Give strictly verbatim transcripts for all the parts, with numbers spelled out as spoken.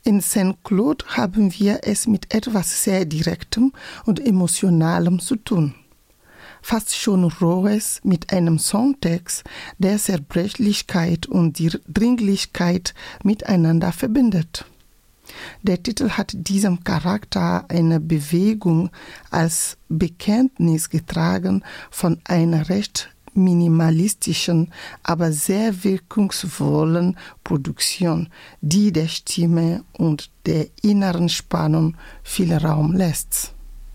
In Saint-Claude haben wir es mit etwas sehr Direktem und Emotionalem zu tun. Fast schon Rohes mit einem Songtext, der Zerbrechlichkeit und die Dringlichkeit miteinander verbindet. Der Titel hat diesem Charakter eine Bewegung als Bekenntnis getragen von einer recht minimalistischen, aber sehr wirkungsvollen Produktion, die der Stimme und der inneren Spannung viel Raum lässt.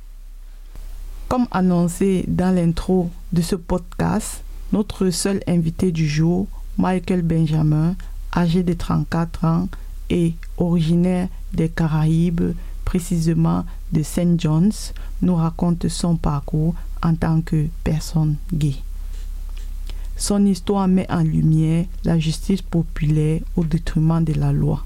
Comme annoncé dans l'intro de ce podcast, notre seul invité du jour, Michael Benjamin, âgé de trente-quatre ans et originaire des Caraïbes, précisément de Saint John's, nous raconte son parcours en tant que personne gay. Son histoire met en lumière la justice populaire au détriment de la loi.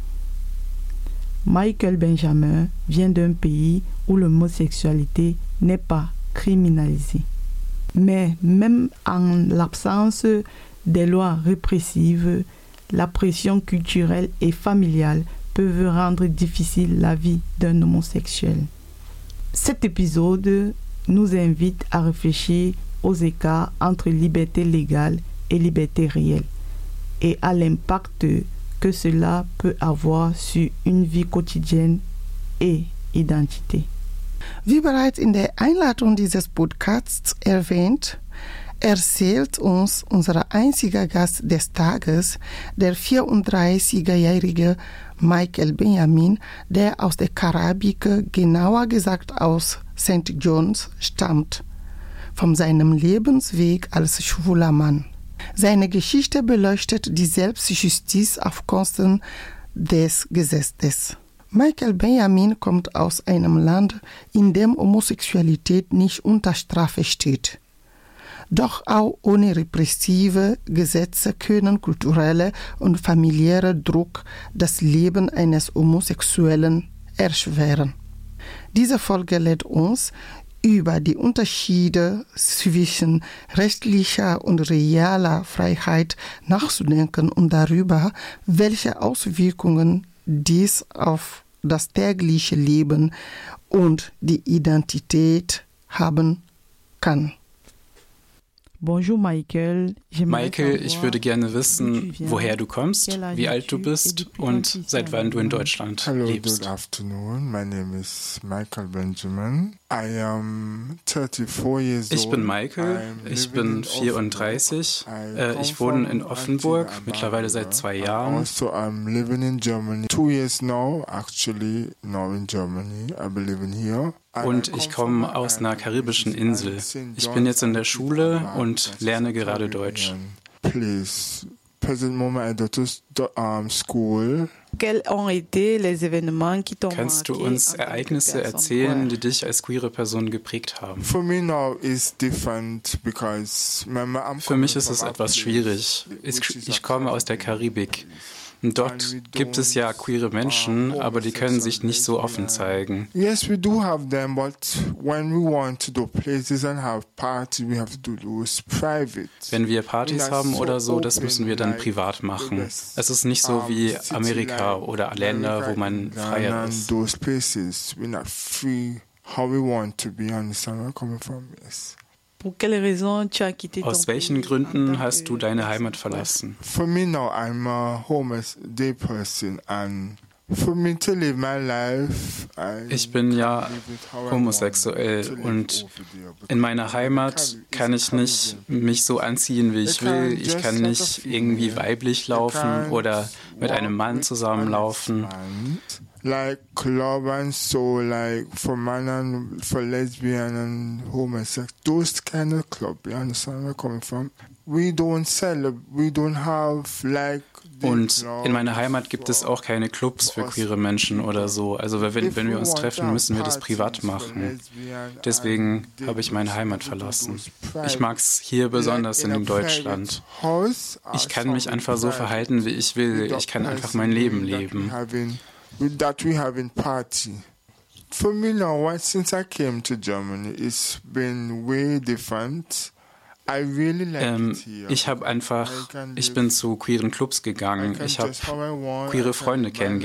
Michael Benjamin vient d'un pays où l'homosexualité n'est pas criminalisée. Mais même en l'absence des lois répressives, la pression culturelle et familiale peuvent rendre difficile la vie d'un homosexuel. Cet épisode nous invite à réfléchir aux écarts entre liberté légale et liberté réelle et à l'impact que cela peut avoir sur une vie quotidienne et identité. Wie bereits in der Einleitung dieses Podcasts erwähnt, erzählt uns unser einziger Gast des Tages, der vierunddreißigjährige Michael Benjamin, der aus der Karibik, genauer gesagt aus Saint John's, stammt, von seinem Lebensweg als schwuler Mann. Seine Geschichte beleuchtet die Selbstjustiz auf Kosten des Gesetzes. Michael Benjamin kommt aus einem Land, in dem Homosexualität nicht unter Strafe steht. Doch auch ohne repressive Gesetze können kulturelle und familiäre Druck das Leben eines Homosexuellen erschweren. Diese Folge lädt uns, über die Unterschiede zwischen rechtlicher und realer Freiheit nachzudenken und darüber, welche Auswirkungen dies auf das tägliche Leben und die Identität haben kann. Bonjour Michael. Michael, ich würde gerne wissen, woher du kommst, wie alt du bist und seit wann du in Deutschland Hello, lebst. good afternoon. My name is Michael Benjamin. I am thirty-four years old. Ich bin Michael, ich bin vierunddreißig. Äh, ich wohne in Offenburg, mittlerweile seit zwei Jahren. Also I'm living in Germany. Two years now, actually, now in Germany. I've been living here. Und ich komme aus einer karibischen Insel. Ich bin jetzt in der Schule und lerne gerade Deutsch. Please, present moment I go to um, school. Kannst du uns Ereignisse erzählen, die dich als queere Person geprägt haben? For me now is different because I'm Für mich ist es etwas schwierig. Ich, ich komme aus der Karibik. Und dort gibt es ja queere Menschen, aber die können sich nicht so offen zeigen. Yes, we do have them, but when we want to do places and have parties, we have to do it private. Wenn wir Partys haben oder so, das müssen wir dann privat machen. Es ist nicht so wie Amerika oder Länder, wo man freier ist. Those places, we're not free how we want to be. Understand where I'm coming from? Yes. Aus welchen Gründen hast du deine Heimat verlassen? For me now, I'm a homeless day person, and for me to live my life, I Ich bin ja homosexuell und in meiner Heimat kann ich nicht mich so anziehen, wie ich will. Ich kann nicht irgendwie weiblich laufen oder mit einem Mann zusammenlaufen. Like club and so, like for man and for lesbian and homosexual, those kind of club. You understand where I'm coming from? We don't sell, we don't have like. Und in meiner Heimat gibt es auch keine Clubs für queere Menschen oder so. Also wenn, wenn wir uns treffen, müssen wir das privat machen. Deswegen habe ich meine Heimat verlassen. Ich mag es hier besonders in Deutschland. Ich kann mich einfach so verhalten, wie ich will. Ich kann einfach mein Leben leben. That we have in party. For me now, since I came to Germany, it's been way different. I really like ähm, it here. Ich habe einfach, ich bin zu queeren Clubs gegangen. Ich habe queere Freunde kennengelernt.